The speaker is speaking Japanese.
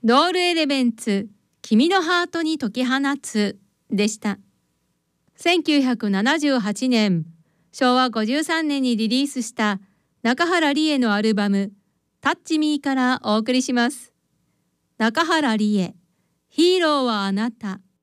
ロールエレメンツ君のハートに解き放つでした。1978年、昭和53年にリリースした中原理恵のアルバムタッチミーからお送りします。中原理恵、ヒーローはあなた。